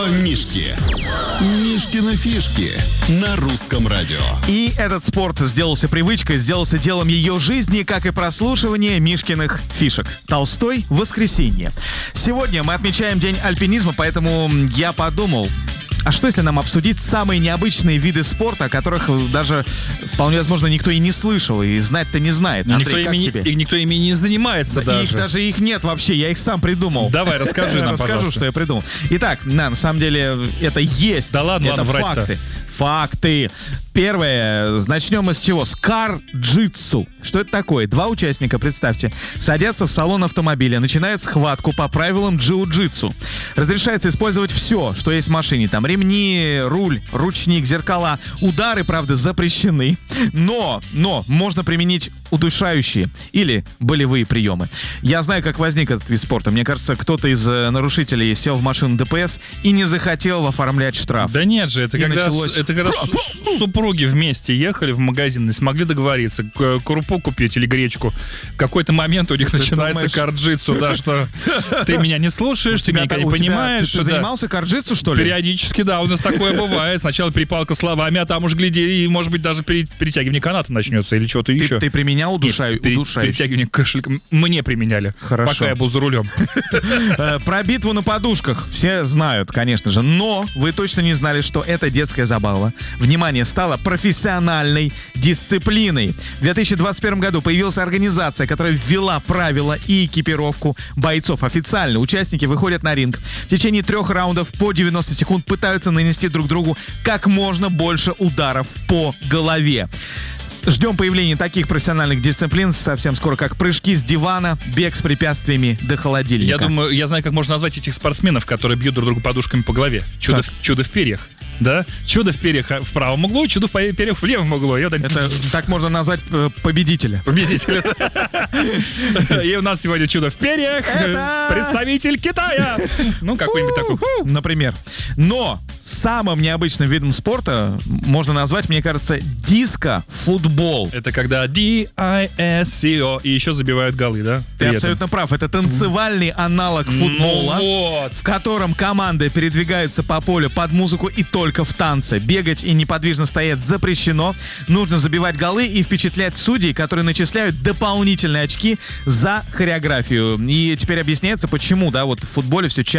Мишки. Мишкины фишки на русском радио. И этот спорт сделался привычкой, сделался делом ее жизни, как и прослушивание Мишкиных фишек. Толстой, воскресенье. Сегодня мы отмечаем День альпинизма, поэтому я подумал, а что если нам обсудить самые необычные виды спорта, о которых даже, вполне возможно, никто и не слышал, и знать-то не знает. Андрей, как тебе? И никто ими не занимается даже. Даже их нет вообще, я их сам придумал. Давай, расскажи нам, Расскажу, пожалуйста. что я придумал. Итак, на самом деле, это есть. Да ладно, это врать-то. Факты. Первое. Начнем с чего? С кар-джитсу. Что это такое? Два участника, представьте, садятся в салон автомобиля, начинают схватку по правилам джиу-джитсу. Разрешается использовать все, что есть в машине. Там ремни, руль, ручник, зеркала. Удары, правда, запрещены. Но можно применить удушающие или болевые приемы. Я знаю, как возник этот вид спорта. Мне кажется, кто-то из нарушителей сел в машину ДПС и не захотел оформлять штраф. Да нет же, это И когда началось. супруги вместе ехали в магазин и смогли договориться, крупу купить или гречку. В какой-то момент у них начинается думаешь? кар-джитсу, да, что ты меня не слушаешь, ты меня никогда не понимаешь. Ты да. занимался кар-джитсу, что ли? Периодически, да, у нас такое бывает. Сначала перепалка словами, а там уж гляди, и, может быть, даже перетягивание каната начнется или что-то еще. Ты применял удушающий? Перетягивание кошелька мне применяли, Хорошо. пока я был за рулем. Про битву на подушках все знают, конечно же, но вы точно не знали, что это детская забава. Внимание, стала профессиональной дисциплиной. В 2021 году появилась организация, которая ввела правила и экипировку бойцов. Официально участники выходят на ринг. В течение 3 раундов по 90 секунд пытаются нанести друг другу как можно больше ударов по голове. Ждем появления таких профессиональных дисциплин совсем скоро, как прыжки с дивана, бег с препятствиями до холодильника. Я думаю, я знаю, как можно назвать этих спортсменов, которые бьют друг друга подушками по голове. Чудо в перьях. Да? Чудо в перьях в правом углу, чудо в перьях в левом углу. Это так можно назвать победителя. Победитель. И у нас сегодня чудо в перьях. Представитель Китая. Ну, какой-нибудь такой. Например. Но самым необычным видом спорта можно назвать, мне кажется, диско-футбол. Это когда D-I-S-C-O и еще забивают голы, да? Ты абсолютно прав. Это танцевальный аналог футбола, вот. в котором команды передвигаются по полю под музыку и только в танце. Бегать и неподвижно стоять запрещено. Нужно забивать голы и впечатлять судей, которые начисляют дополнительные очки за хореографию. И теперь объясняется, почему, да, вот в футболе все чаще